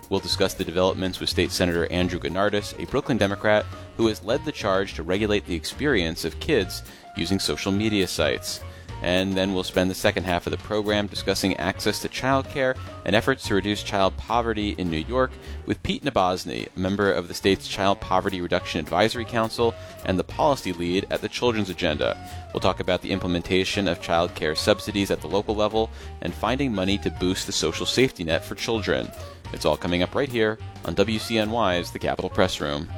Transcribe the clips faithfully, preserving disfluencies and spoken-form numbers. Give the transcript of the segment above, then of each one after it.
We'll discuss the developments with State Senator Andrew Gounardes, a Brooklyn Democrat who has led the charge to regulate the experience of kids using social media sites. And then we'll spend the second half of the program discussing access to childcare and efforts to reduce child poverty in New York with Pete Nabozny, a member of the state's Child Poverty Reduction Advisory Council and the policy lead at the Children's Agenda. We'll talk about the implementation of child care subsidies at the local level and finding money to boost the social safety net for children. It's all coming up right here on W C N Y's The Capitol Press Room.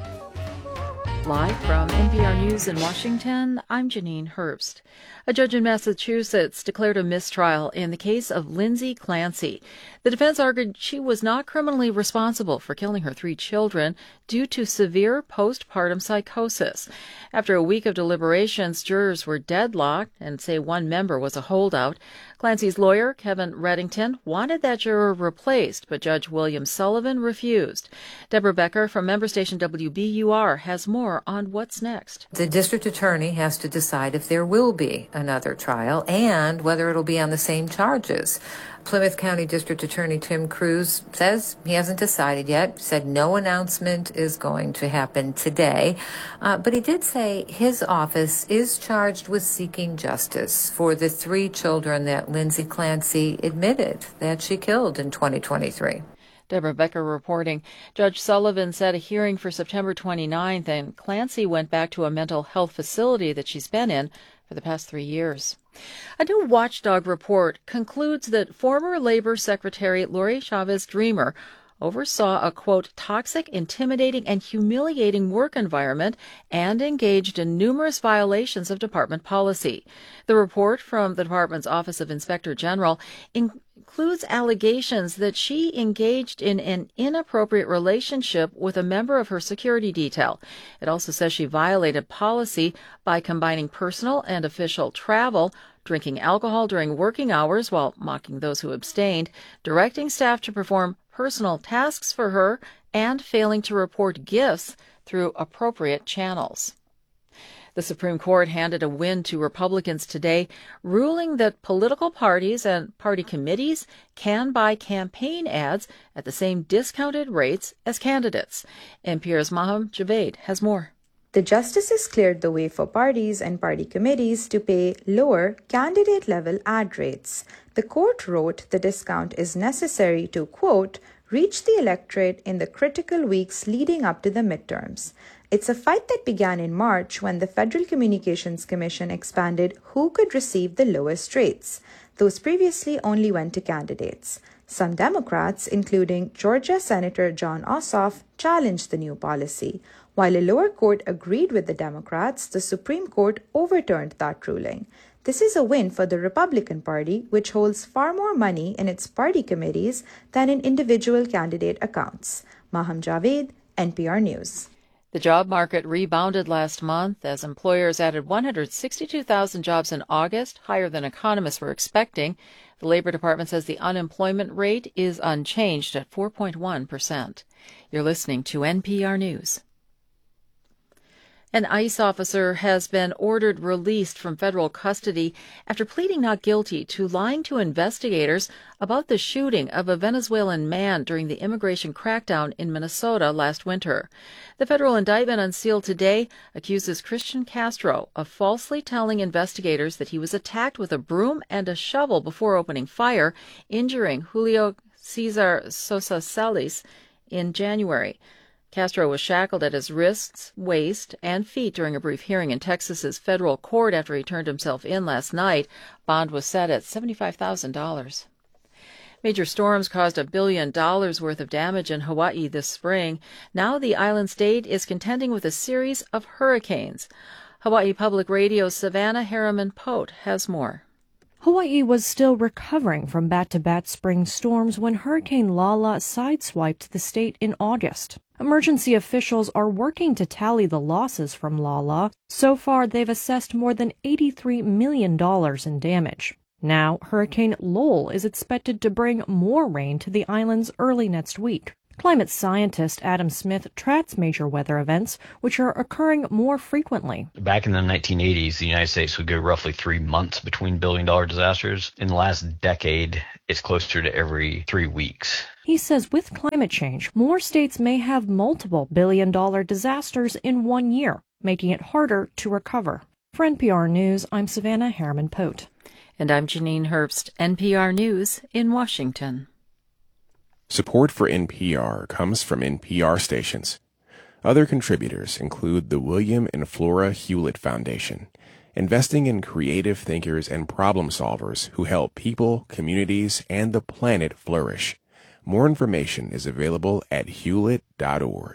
Live from N P R News in Washington, I'm Janine Herbst. A judge in Massachusetts declared a mistrial in the case of Lindsay Clancy. The defense argued she was not criminally responsible for killing her three children due to severe postpartum psychosis. After a week of deliberations, jurors were deadlocked and say one member was a holdout. Clancy's lawyer, Kevin Reddington, wanted that juror replaced, but Judge William Sullivan refused. Deborah Becker from member station W B U R has more on what's next. The district attorney has to decide if there will be another trial and whether it'll be on the same charges. Plymouth County District Attorney Tim Cruz says he hasn't decided yet, said no announcement is going to happen today. Uh, but he did say his office is charged with seeking justice for the three children that Lindsay Clancy admitted that she killed in twenty twenty-three. Deborah Becker reporting. Judge Sullivan set a hearing for September twenty-ninth, and Clancy went back to a mental health facility that she's been in for the past three years. A new watchdog report concludes that former Labor Secretary Lori Chavez-Dreamer oversaw a, quote, toxic, intimidating, and humiliating work environment and engaged in numerous violations of department policy. The report from the department's Office of Inspector General includes allegations that she engaged in an inappropriate relationship with a member of her security detail. It also says she violated policy by combining personal and official travel, drinking alcohol during working hours while mocking those who abstained, directing staff to perform personal tasks for her, and failing to report gifts through appropriate channels. The Supreme Court handed a win to Republicans today, ruling that political parties and party committees can buy campaign ads at the same discounted rates as candidates. N P R's Maham Javed has more. The justices cleared the way for parties and party committees to pay lower candidate-level ad rates. The court wrote the discount is necessary to, quote, reach the electorate in the critical weeks leading up to the midterms. It's a fight that began in March when the Federal Communications Commission expanded who could receive the lowest rates. Those previously only went to candidates. Some Democrats, including Georgia Senator Jon Ossoff, challenged the new policy. While a lower court agreed with the Democrats, the Supreme Court overturned that ruling. This is a win for the Republican Party, which holds far more money in its party committees than in individual candidate accounts. Maham Javed, N P R News. The job market rebounded last month as employers added one hundred sixty-two thousand jobs in August, higher than economists were expecting. The Labor Department says the unemployment rate is unchanged at four point one percent. You're listening to N P R News. An ICE officer has been ordered released from federal custody after pleading not guilty to lying to investigators about the shooting of a Venezuelan man during the immigration crackdown in Minnesota last winter. The federal indictment unsealed today accuses Christian Castro of falsely telling investigators that he was attacked with a broom and a shovel before opening fire, injuring Julio Cesar Sosa Salas in January. Castro was shackled at his wrists, waist, and feet during a brief hearing in Texas's federal court after he turned himself in last night. Bond was set at seventy-five thousand dollars. Major storms caused a billion dollars worth of damage in Hawaii this spring. Now the island state is contending with a series of hurricanes. Hawaii Public Radio's Savannah Harriman-Pote has more. Hawaii was still recovering from bat-to-bat spring storms when Hurricane Lala sideswiped the state in August. Emergency officials are working to tally the losses from Lala. So far, they've assessed more than eighty-three million dollars in damage. Now, Hurricane Lowell is expected to bring more rain to the islands early next week. Climate scientist Adam Smith tracks major weather events, which are occurring more frequently. Back in the nineteen eighties, the United States would go roughly three months between billion-dollar disasters. In the last decade, it's closer to every three weeks. He says with climate change, more states may have multiple billion-dollar disasters in one year, making it harder to recover. For N P R News, I'm Savannah Harriman-Pote. And I'm Janine Herbst, N P R News in Washington. Support for N P R comes from N P R stations. Other contributors include the William and Flora Hewlett Foundation, investing in creative thinkers and problem solvers who help people, communities, and the planet flourish. More information is available at hewlett dot org.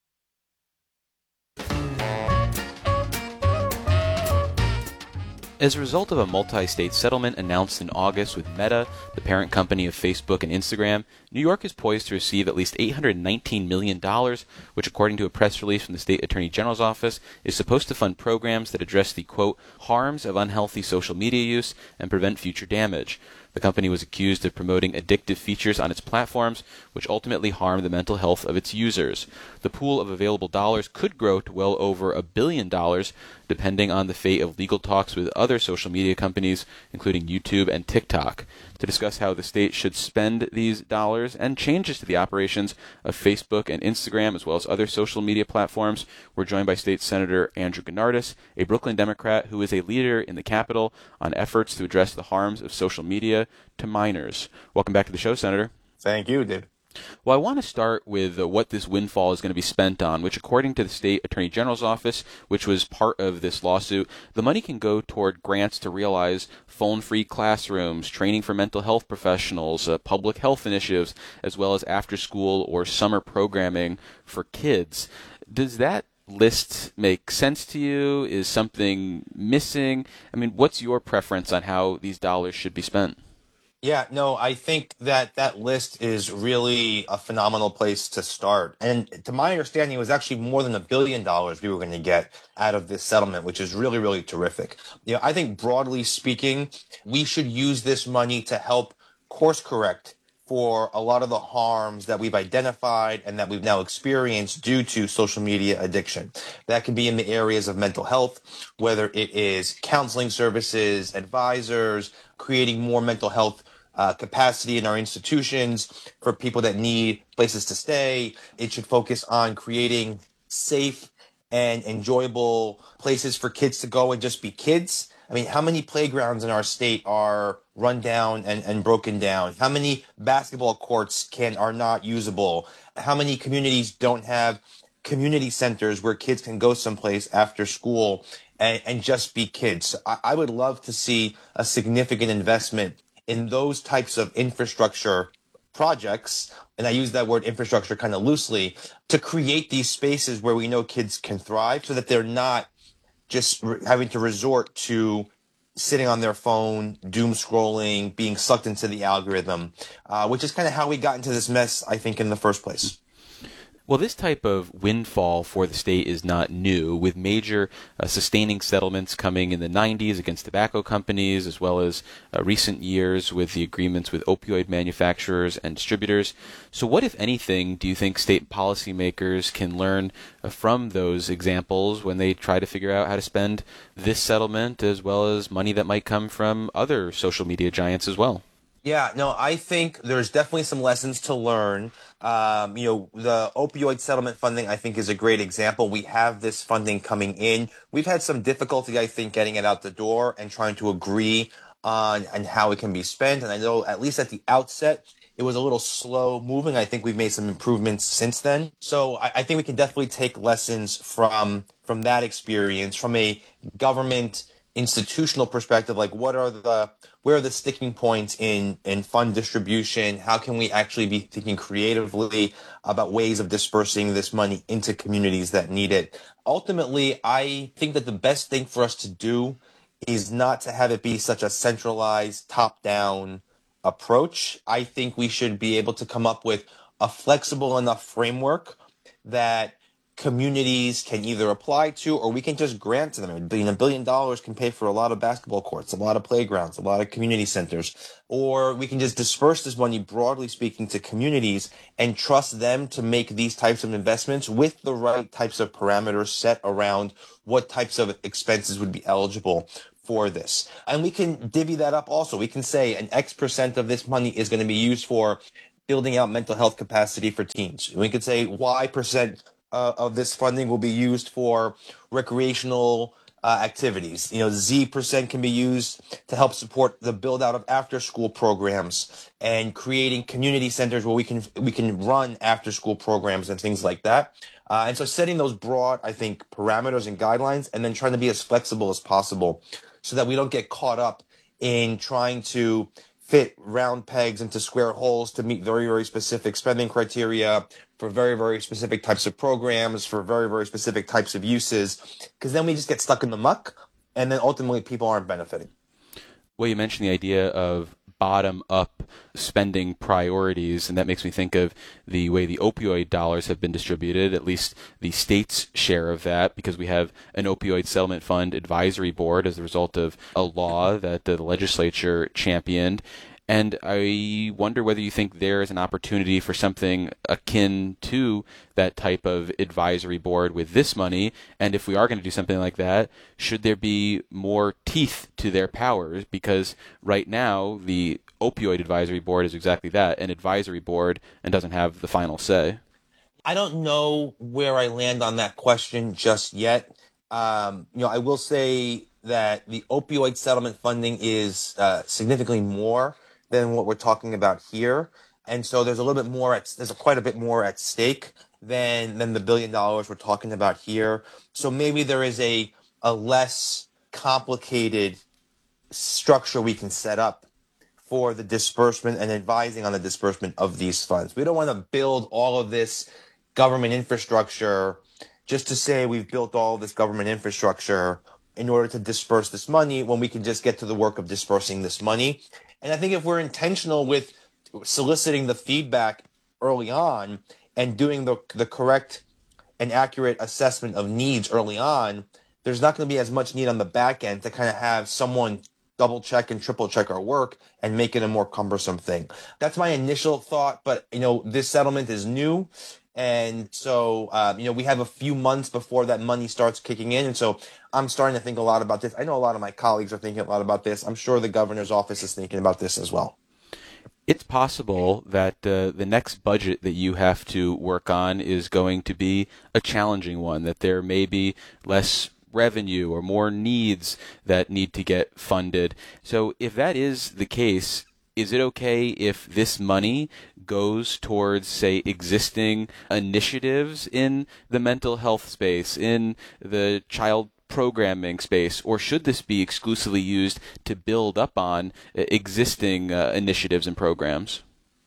As a result of a multi-state settlement announced in August with Meta, the parent company of Facebook and Instagram, New York is poised to receive at least eight hundred nineteen million dollars, which, according to a press release from the State Attorney General's office, is supposed to fund programs that address the, quote, harms of unhealthy social media use and prevent future damage. The company was accused of promoting addictive features on its platforms, which ultimately harm the mental health of its users. The pool of available dollars could grow to well over a billion dollars, depending on the fate of legal talks with other social media companies, including YouTube and TikTok. To discuss how the state should spend these dollars and changes to the operations of Facebook and Instagram, as well as other social media platforms, we're joined by State Senator Andrew Gounardes, a Brooklyn Democrat who is a leader in the Capitol on efforts to address the harms of social media to minors. Welcome back to the show, Senator. Thank you, Dave. Well, I want to start with uh, what this windfall is going to be spent on, which, according to the State Attorney General's office, which was part of this lawsuit, the money can go toward grants to realize phone-free classrooms, training for mental health professionals, uh, public health initiatives, as well as after-school or summer programming for kids. Does that list make sense to you? Is something missing? I mean, what's your preference on how these dollars should be spent? Yeah, no, I think that that list is really a phenomenal place to start. And to my understanding, it was actually more than a billion dollars we were going to get out of this settlement, which is really, really terrific. You know, I think broadly speaking, we should use this money to help course correct for a lot of the harms that we've identified and that we've now experienced due to social media addiction. That can be in the areas of mental health, whether it is counseling services, advisors, creating more mental health Uh, capacity in our institutions for people that need places to stay. It should focus on creating safe and enjoyable places for kids to go and just be kids. I mean, how many playgrounds in our state are run down and, and broken down? How many basketball courts can are not usable? How many communities don't have community centers where kids can go someplace after school and, and just be kids? I, I would love to see a significant investment in those types of infrastructure projects, and I use that word infrastructure kind of loosely, to create these spaces where we know kids can thrive so that they're not just re- having to resort to sitting on their phone, doom scrolling, being sucked into the algorithm, uh, which is kind of how we got into this mess, I think, in the first place. Well, this type of windfall for the state is not new, with major uh, sustaining settlements coming in the nineties against tobacco companies, as well as uh, recent years with the agreements with opioid manufacturers and distributors. So what, if anything, do you think state policymakers can learn uh, from those examples when they try to figure out how to spend this settlement, as well as money that might come from other social media giants as well? Yeah, no, I think there's definitely some lessons to learn. Um, you know, the opioid settlement funding, I think, is a great example. We have this funding coming in. We've had some difficulty, I think, getting it out the door and trying to agree on, on how it can be spent. And I know, at least at the outset, it was a little slow moving. I think we've made some improvements since then. So I, I think we can definitely take lessons from from that experience, from a government institutional perspective, like what are the where are the sticking points in in fund distribution? How can we actually be thinking creatively about ways of dispersing this money into communities that need it? Ultimately, I think that the best thing for us to do is not to have it be such a centralized top-down approach. I think we should be able to come up with a flexible enough framework that communities can either apply to, or we can just grant to them. A billion, a billion dollars can pay for a lot of basketball courts, a lot of playgrounds, a lot of community centers, or we can just disperse this money, broadly speaking, to communities and trust them to make these types of investments with the right types of parameters set around what types of expenses would be eligible for this. And we can divvy that up also. We can say an X percent of this money is going to be used for building out mental health capacity for teens. We could say Y percent Uh, of this funding will be used for recreational uh, activities. You know, Z percent can be used to help support the build out of after school programs and creating community centers where we can we can run after school programs and things like that. Uh, and so setting those broad, I think, parameters and guidelines, and then trying to be as flexible as possible so that we don't get caught up in trying to fit round pegs into square holes to meet very, very specific spending criteria for very, very specific types of programs, for very, very specific types of uses, because then we just get stuck in the muck, and then ultimately people aren't benefiting. Well, you mentioned the idea of bottom-up spending priorities, and that makes me think of the way the opioid dollars have been distributed, at least the state's share of that, because we have an opioid settlement fund advisory board as a result of a law that the legislature championed. And I wonder whether you think there is an opportunity for something akin to that type of advisory board with this money. And if we are going to do something like that, should there be more teeth to their powers? Because right now, the opioid advisory board is exactly that, an advisory board, and doesn't have the final say. I don't know where I land on that question just yet. Um, you know, I will say that the opioid settlement funding is uh, significantly more than what we're talking about here. And so there's a little bit more, at, there's a quite a bit more at stake than than the billion dollars we're talking about here. So maybe there is a, a less complicated structure we can set up for the disbursement and advising on the disbursement of these funds. We don't want to build all of this government infrastructure just to say we've built all of this government infrastructure in order to disperse this money when we can just get to the work of dispersing this money. And I think if we're intentional with soliciting the feedback early on and doing the the correct and accurate assessment of needs early on, there's not going to be as much need on the back end to kind of have someone double check and triple check our work and make it a more cumbersome thing. That's my initial thought, but you know, this settlement is new. And so, uh, you know, we have a few months before that money starts kicking in. And so I'm starting to think a lot about this. I know a lot of my colleagues are thinking a lot about this. I'm sure the governor's office is thinking about this as well. It's possible that uh, the next budget that you have to work on is going to be a challenging one, that there may be less revenue or more needs that need to get funded. So if that is the case, is it okay if this money goes towards, say, existing initiatives in the mental health space, in the child programming space, or should this be exclusively used to build up on existing uh, initiatives and programs?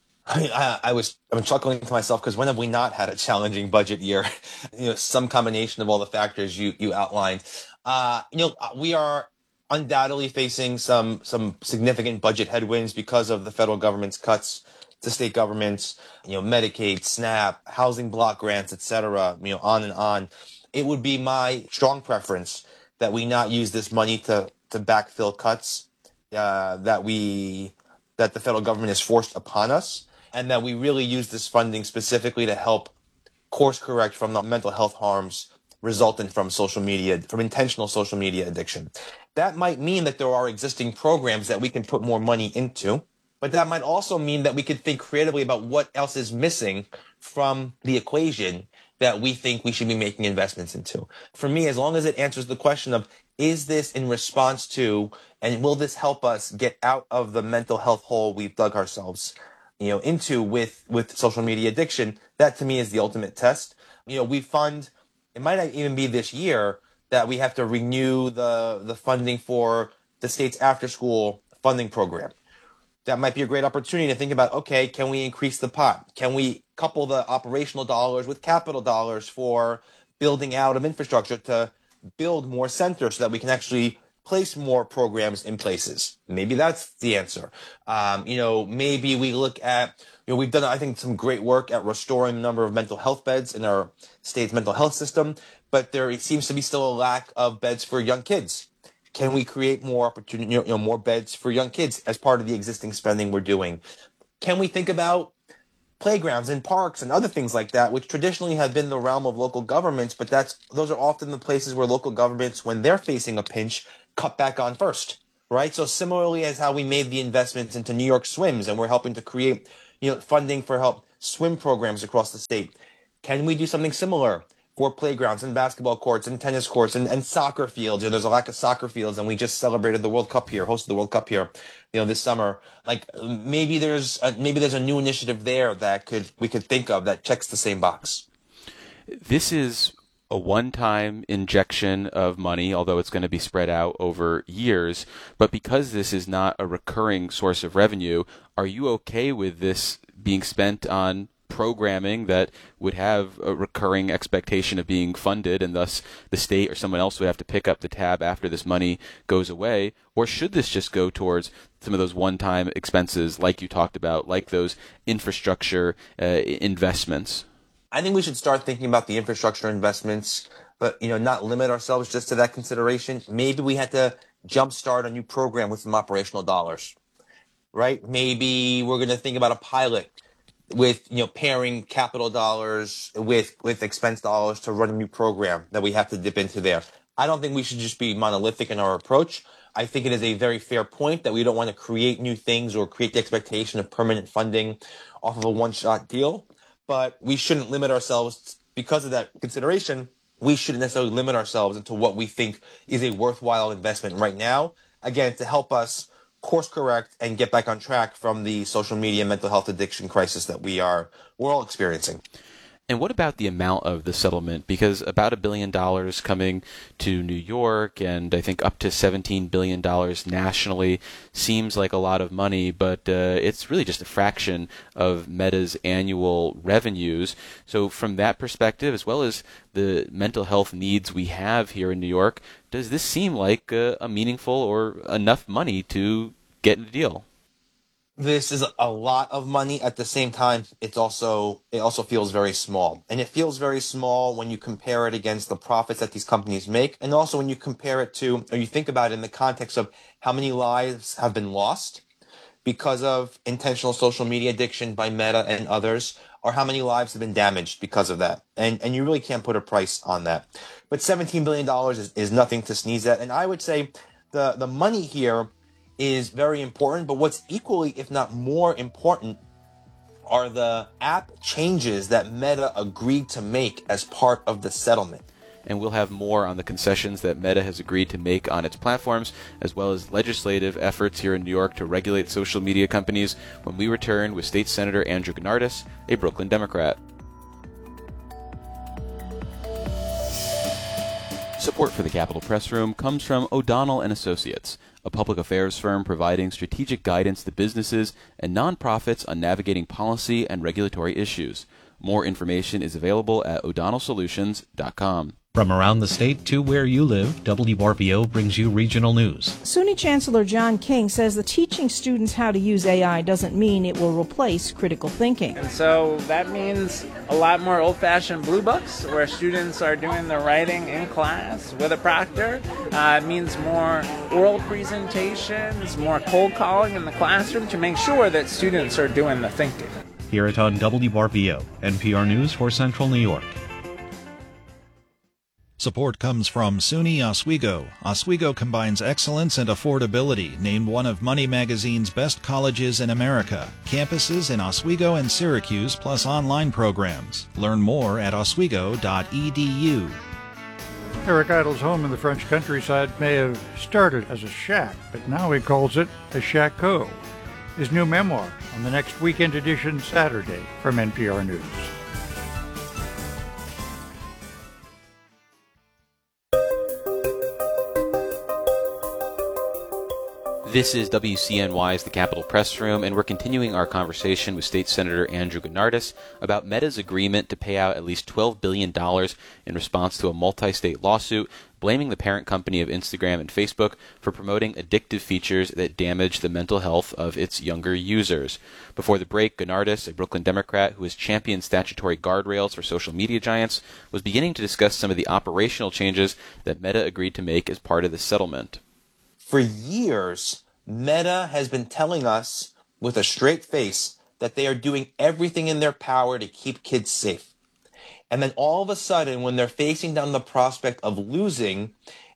I, I was I'm chuckling to myself because when have we not had a challenging budget year? You know, some combination of all the factors you you outlined. Uh, you know, we are undoubtedly facing some some significant budget headwinds because of the federal government's cuts to state governments, you know, Medicaid, SNAP, housing block grants, et cetera, you know, on and on. It would be my strong preference that we not use this money to, to backfill cuts uh, that we that the federal government has forced upon us, and that we really use this funding specifically to help course correct from the mental health harms resultant from social media, from intentional social media addiction. That might mean that there are existing programs that we can put more money into, but that might also mean that we could think creatively about what else is missing from the equation that we think we should be making investments into. For me, as long as it answers the question of, is this in response to, and will this help us get out of the mental health hole we've dug ourselves, you know, into with, with social media addiction, that to me is the ultimate test. You know, we fund, it might not even be this year that we have to renew the, the funding for the state's after school funding program. That might be a great opportunity to think about, okay, can we increase the pot? Can we couple the operational dollars with capital dollars for building out of infrastructure to build more centers so that we can actually place more programs in places? Maybe that's the answer. Um, you know, maybe we look at You know, we've done, I think, some great work at restoring the number of mental health beds in our state's mental health system, but there seems to be still a lack of beds for young kids. Can we create more opportunity, you know, more beds for young kids as part of the existing spending we're doing? Can we think about playgrounds and parks and other things like that, which traditionally have been the realm of local governments, but that's those are often the places where local governments, when they're facing a pinch, cut back on first, right? So similarly as how we made the investments into New York Swims, and we're helping to create, you know, funding for help swim programs across the state. Can we do something similar for playgrounds and basketball courts and tennis courts and, and soccer fields? You know, there's a lack of soccer fields, and we just celebrated the World Cup here, hosted the World Cup here, you know, this summer. Like maybe there's a, maybe there's a new initiative there that could we could think of that checks the same box. This is a one-time injection of money, although it's going to be spread out over years. But because this is not a recurring source of revenue, are you okay with this being spent on programming that would have a recurring expectation of being funded, and thus the state or someone else would have to pick up the tab after this money goes away? Or should this just go towards some of those one-time expenses like you talked about, like those infrastructure uh, investments? I think we should start thinking about the infrastructure investments, but, you know, not limit ourselves just to that consideration. Maybe we had to jumpstart a new program with some operational dollars, right? Maybe we're going to think about a pilot with, you know, pairing capital dollars with, with expense dollars to run a new program that we have to dip into there. I don't think we should just be monolithic in our approach. I think it is a very fair point that we don't want to create new things or create the expectation of permanent funding off of a one-shot deal. But we shouldn't limit ourselves because of that consideration. We shouldn't necessarily limit ourselves into what we think is a worthwhile investment right now, again, to help us course correct and get back on track from the social media mental health addiction crisis that we are we're all experiencing. And what about the amount of the settlement? Because about a billion dollars coming to New York, and I think up to seventeen billion dollars nationally seems like a lot of money, but uh, it's really just a fraction of Meta's annual revenues. So from that perspective, as well as the mental health needs we have here in New York, does this seem like a, a meaningful or enough money to get in a deal? This is a lot of money. At the same time, it's also it also feels very small. And it feels very small when you compare it against the profits that these companies make, and also when you compare it to, or you think about it in the context of how many lives have been lost because of intentional social media addiction by Meta and others, or how many lives have been damaged because of that. And and you really can't put a price on that. But seventeen billion dollars is, is nothing to sneeze at. And I would say the, the money here is very important, but what's equally, if not more important, are the app changes that Meta agreed to make as part of the settlement. And we'll have more on the concessions that Meta has agreed to make on its platforms, as well as legislative efforts here in New York to regulate social media companies when we return with State Senator Andrew Gounardes, a Brooklyn Democrat. Support for the Capitol Press Room comes from O'Donnell and Associates, a public affairs firm providing strategic guidance to businesses and nonprofits on navigating policy and regulatory issues. More information is available at o'donnell solutions dot com. From around the state to where you live, W R B O brings you regional news. SUNY Chancellor John King says that teaching students how to use A I doesn't mean it will replace critical thinking. And so that means a lot more old-fashioned blue books where students are doing the writing in class with a proctor. Uh, it means more oral presentations, more cold calling in the classroom to make sure that students are doing the thinking. Hear it on W R B O, N P R News for Central New York. Support comes from SUNY Oswego. Oswego combines excellence and affordability, named one of Money Magazine's best colleges in America. Campuses in Oswego and Syracuse, plus online programs. Learn more at oswego dot e d u. Eric Idle's home in the French countryside may have started as a shack, but now he calls it a Shacko. His new memoir on the next weekend edition Saturday from N P R News. This is W C N Y's The Capitol Press Room, and we're continuing our conversation with State Senator Andrew Gounardes about Meta's agreement to pay out at least twelve billion dollars in response to a multi-state lawsuit blaming the parent company of Instagram and Facebook for promoting addictive features that damage the mental health of its younger users. Before the break, Gounardes, a Brooklyn Democrat who has championed statutory guardrails for social media giants, was beginning to discuss some of the operational changes that Meta agreed to make as part of the settlement. For years, Meta has been telling us with a straight face that they are doing everything in their power to keep kids safe. And then all of a sudden, when they're facing down the prospect of losing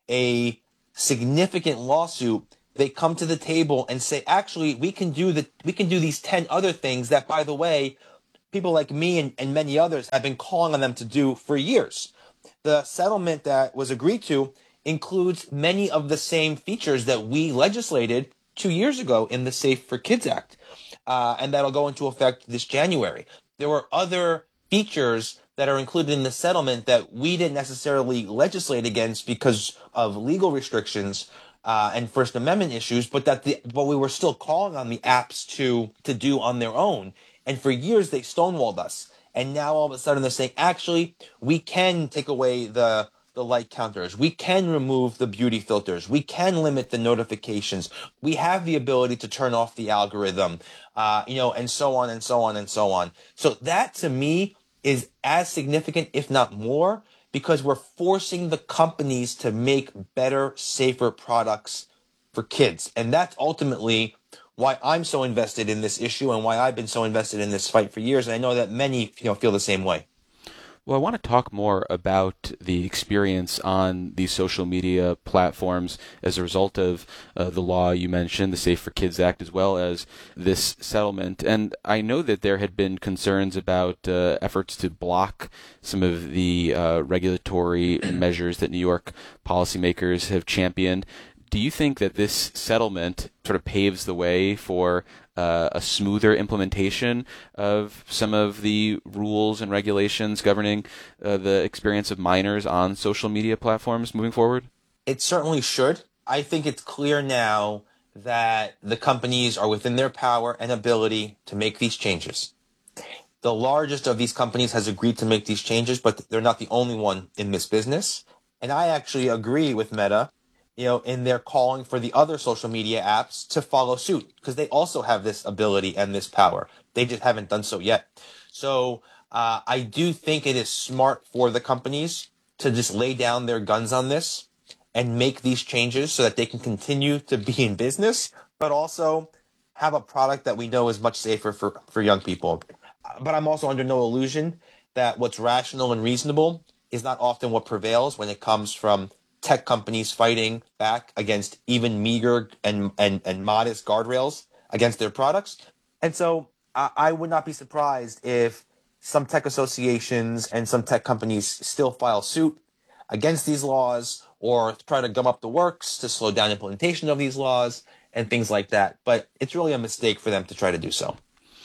a significant lawsuit, they come to the table and say, actually, we can do the we can do these ten other things that, by the way, people like me and, and many others have been calling on them to do for years. The settlement that was agreed to includes many of the same features that we legislated two years ago in the Safe for Kids Act, uh, and that'll go into effect this January. There were other features that are included in the settlement that we didn't necessarily legislate against because of legal restrictions uh, and First Amendment issues, but that the, but we were still calling on the apps to to do on their own. And for years they stonewalled us, and now all of a sudden they're saying, actually, we can take away the the like counters. We can remove the beauty filters. We can limit the notifications. We have the ability to turn off the algorithm, uh, you know, and so on and so on and so on. So that to me is as significant, if not more, because we're forcing the companies to make better, safer products for kids. And that's ultimately why I'm so invested in this issue and why I've been so invested in this fight for years. And I know that many, you know, feel the same way. Well, I want to talk more about the experience on these social media platforms as a result of uh, the law you mentioned, the Safe for Kids Act, as well as this settlement. And I know that there had been concerns about uh, efforts to block some of the uh, regulatory measures that New York policymakers have championed. Do you think that this settlement sort of paves the way for uh, a smoother implementation of some of the rules and regulations governing uh, the experience of minors on social media platforms moving forward? It certainly should. I think it's clear now that the companies are within their power and ability to make these changes. The largest of these companies has agreed to make these changes, but they're not the only one in this business. And I actually agree with Meta, you know, in their calling for the other social media apps to follow suit, because they also have this ability and this power. They just haven't done so yet. So uh, I do think it is smart for the companies to just lay down their guns on this and make these changes so that they can continue to be in business, but also have a product that we know is much safer for, for young people. But I'm also under no illusion that what's rational and reasonable is not often what prevails when it comes from tech companies fighting back against even meager and, and, and modest guardrails against their products. And so I, I would not be surprised if some tech associations and some tech companies still file suit against these laws or try to gum up the works to slow down implementation of these laws and things like that. But it's really a mistake for them to try to do so.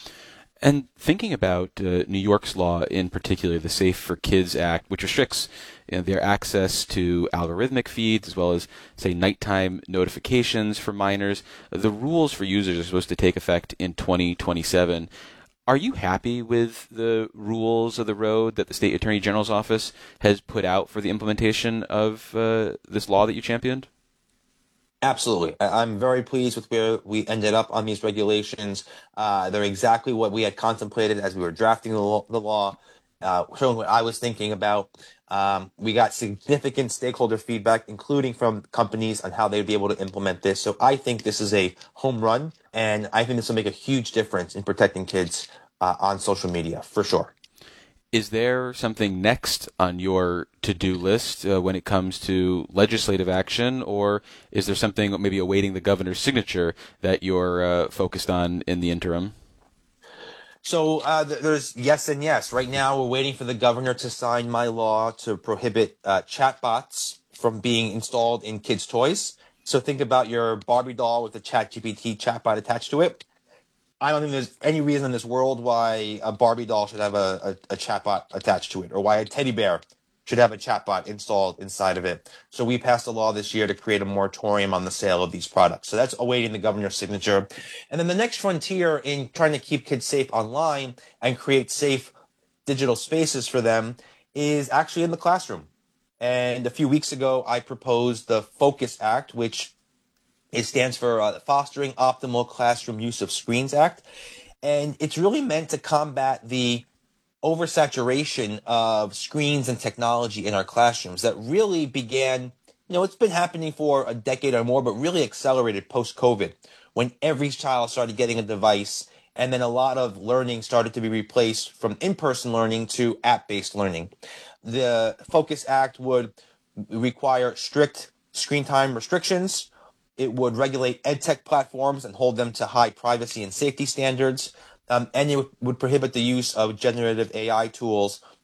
And thinking about uh, New York's law in particular, the Safe for Kids Act, which restricts you know, their access to algorithmic feeds as well as, say, nighttime notifications for minors, the rules for users are supposed to take effect in twenty twenty-seven. Are you happy with the rules of the road that the State Attorney General's office has put out for the implementation of uh, this law that you championed? Absolutely. I'm very pleased with where we ended up on these regulations. Uh, they're exactly what we had contemplated as we were drafting the law, the law uh, showing what I was thinking about. Um, we got significant stakeholder feedback, including from companies, on how they'd be able to implement this. So I think this is a home run, and I think this will make a huge difference in protecting kids uh, on social media, for sure. Is there something next on your to-do list uh, when it comes to legislative action, or is there something maybe awaiting the governor's signature that you're uh, focused on in the interim? So uh, th- there's yes and yes. Right now, we're waiting for the governor to sign my law to prohibit uh, chatbots from being installed in kids' toys. So think about your Barbie doll with a ChatGPT chatbot attached to it. I don't think there's any reason in this world why a Barbie doll should have a, a, a chatbot attached to it, or why a teddy bear should have a chatbot installed inside of it. So we passed a law this year to create a moratorium on the sale of these products. So that's awaiting the governor's signature. And then the next frontier in trying to keep kids safe online and create safe digital spaces for them is actually in the classroom. And a few weeks ago, I proposed the FOCUS Act, which it stands for uh, Fostering Optimal Classroom Use of Screens Act. And it's really meant to combat the oversaturation of screens and technology in our classrooms that really began, you know, it's been happening for a decade or more, but really accelerated post-COVID when every child started getting a device. And then a lot of learning started to be replaced from in-person learning to app-based learning. The FOCUS Act would require strict screen time restrictions. It would regulate edtech platforms and hold them to high privacy and safety standards. Um, and it would prohibit the use of generative A I tools